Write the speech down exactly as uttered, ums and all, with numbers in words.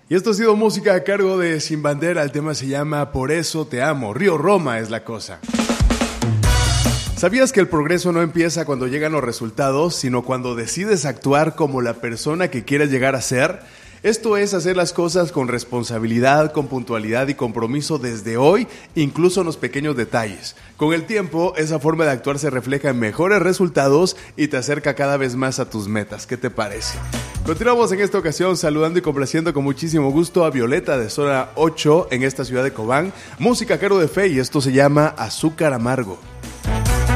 Y esto ha sido música a cargo de Sin Bandera. El tema se llama Por eso te amo. Río Roma es la cosa. ¿Sabías que el progreso no empieza cuando llegan los resultados, sino cuando decides actuar como la persona que quieres llegar a ser? Esto es hacer las cosas con responsabilidad, con puntualidad y compromiso desde hoy, incluso en los pequeños detalles. Con el tiempo, esa forma de actuar se refleja en mejores resultados y te acerca cada vez más a tus metas. ¿Qué te parece? Continuamos en esta ocasión saludando y complaciendo con muchísimo gusto a Violeta de Zona ocho en esta ciudad de Cobán. Música a cargo de Fe y esto se llama Azúcar Amargo.